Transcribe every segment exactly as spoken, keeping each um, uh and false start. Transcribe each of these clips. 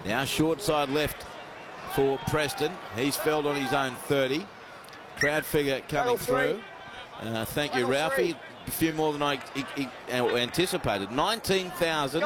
Now short side left for Preston. He's felled on his own thirty. Crowd figure coming through. Uh, thank you, Ralphie. A few more than I he, he, anticipated. nineteen thousand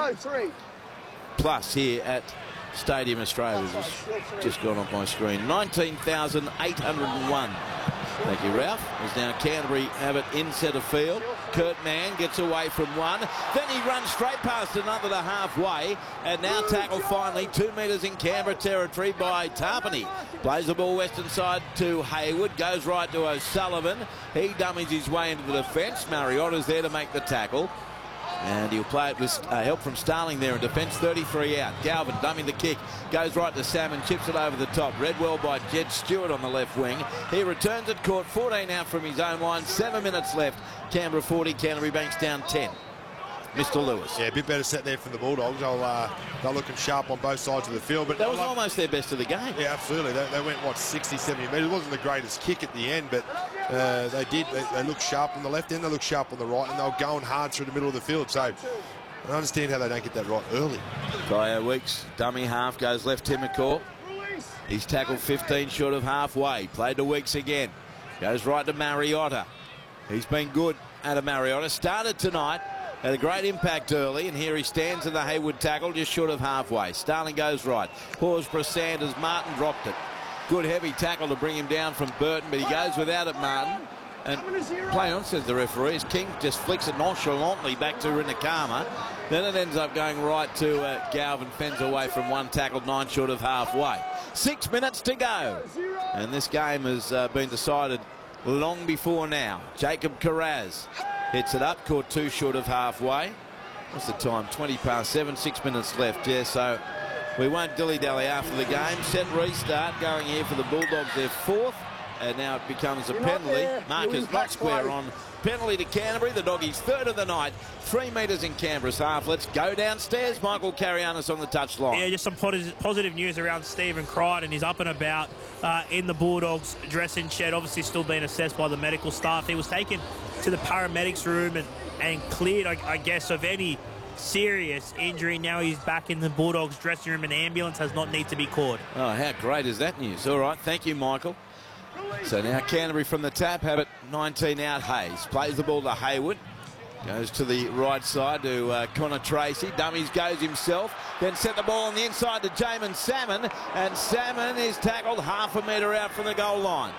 plus here at Stadium Australia. Just, just gone off my screen. nineteen thousand eight hundred and one. Thank you, Ralph. As now Canterbury have it in centre field. Kurt Mann gets away from one. Then he runs straight past another to halfway. And now tackled finally two metres in Canberra territory by Tarpany. Plays the ball western side to Hayward. Goes right to O'Sullivan. He dummies his way into the defence. Mariotta's there to make the tackle. And he'll play it with uh, help from Starling there in defence. thirty-three out. Galvin dumming the kick. Goes right to Salmon. Chips it over the top. Read well by Jed Stewart on the left wing. He returns it court. fourteen out from his own line. Seven minutes left. Canberra forty. Canterbury Banks down ten. Mister Lewis. Yeah, a bit better set there from the Bulldogs. They'll, uh, they're looking sharp on both sides of the field. But that was almost their best of the game. Yeah, absolutely. They, they went, what, sixty, seventy metres. It wasn't the greatest kick at the end, but uh, they did. They, they looked sharp on the left end, they looked sharp on the right, and they were going hard through the middle of the field. So I understand how they don't get that right early. Kaya Weeks, dummy half, goes left Timacor. He's tackled fifteen short of halfway. Played to Weeks again. Goes right to Mariotta. He's been good out of Mariotta. Started tonight. Had a great impact early, and here he stands in the Hayward tackle just short of halfway. Starling goes right. Pause for Sanders. Martin dropped it. Good heavy tackle to bring him down from Burton, but he goes without it, Martin. And play on, says the referee. King just flicks it nonchalantly back to Rinakama. Then it ends up going right to uh, Galvin. Fends away from one tackle, nine short of halfway. Six minutes to go. And this game has uh, been decided long before now. Jacob Carraz hits it up, caught two short of halfway. What's the time? twenty past seven, six minutes left. Yeah, so we won't dilly-dally after the game. Set restart going here for the Bulldogs. They're fourth, and now it becomes a penalty. Marcus not square on. Penalty to Canterbury. The Doggies third of the night. Three metres in Canberra's half. Let's go downstairs. Michael Carianis on the touchline. Yeah, just some positive news around Stephen Crichton. He's up and about uh, in the Bulldogs dressing shed. Obviously still being assessed by the medical staff. He was taken to the paramedics room and, and cleared, I, I guess, of any serious injury. Now he's back in the Bulldogs dressing room, and the ambulance has not need to be called. Oh, how great is that news? All right, thank you, Michael. So now Canterbury from the tap have it nineteen out. Hayes plays the ball to Hayward. Goes to the right side to uh, Connor Tracy. Dummies goes himself. Then set the ball on the inside to Jamin Salmon. And Salmon is tackled half a metre out from the goal line.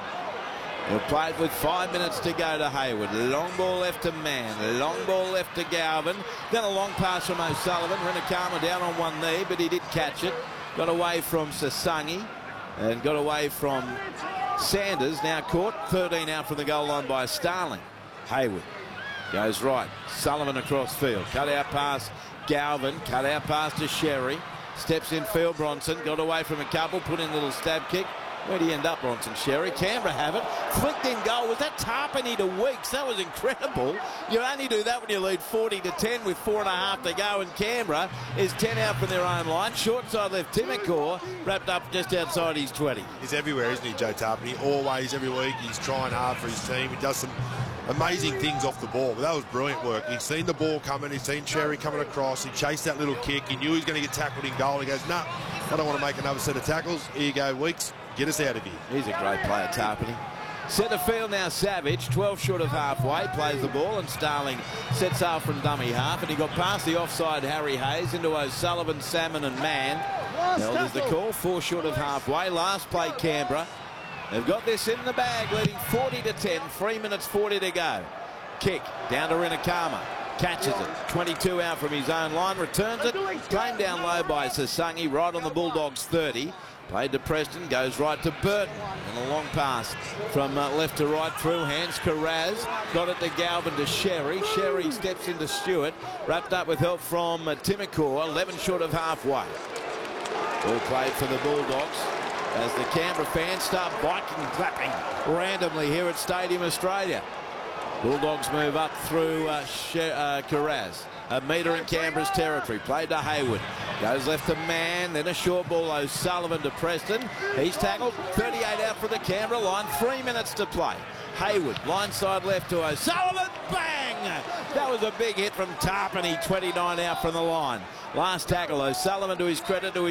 He'll play it with five minutes to go to Hayward. Long ball left to Mann. Long ball left to Galvin. Then a long pass from O'Sullivan. Rinakama down on one knee, but he did catch it. Got away from Sasangi and got away from Sanders. Now caught. thirteen out from the goal line by Starling. Hayward goes right. Sullivan across field. Cut out pass Galvin. Cut out pass to Sherry. Steps in field. Bronson got away from a couple. Put in a little stab kick. Where'd he end up, Bronson? Sherry. Canberra have it. Flicked in goal. Was that Tarpany to Weeks? That was incredible. You only do that when you lead forty to ten with four and a half to go, and Canberra is ten out from their own line. Short side left Timacor, wrapped up just outside his twenty. He's everywhere, isn't he, Joe Tarpany? Always, every week, he's trying hard for his team. He does some amazing things off the ball, but that was brilliant work. He's seen the ball coming. He's seen Cherry coming across. He chased that little kick. He knew he was going to get tackled in goal. He goes, nah, I don't want to make another set of tackles. Here you go, Weeks. Get us out of here. He's a great player, Tarpany. Centre field now, Savage. twelve short of halfway. Plays the ball, and Starling sets off from dummy half. And he got past the offside Harry Hayes into O'Sullivan, Salmon and Mann. Now there's the call. Four short of halfway. Last play, Canberra. They've got this in the bag, leading forty to ten. Three minutes forty to go. Kick down to Rinakama. Catches it. twenty-two out from his own line. Returns it. Claimed down low by Sasangi. Right on the Bulldogs' thirty. Played to Preston, goes right to Burton. And a long pass from uh, left to right through hands. Carraz got it to Galvin to Sherry. Sherry steps into Stewart. Wrapped up with help from uh, Timacor. eleven short of halfway. All played for the Bulldogs as the Canberra fans start biking and clapping randomly here at Stadium Australia. Bulldogs move up through uh, uh, Carraz. A metre in Canberra's territory. Played to Hayward. Goes left to Mann. Then a short ball. O'Sullivan to Preston. He's tackled. thirty-eight out for the Canberra line. Three minutes to play. Hayward. Line side left to O'Sullivan. Bang! That was a big hit from Tarpany. twenty-nine out from the line. Last tackle. O'Sullivan, to his credit, to his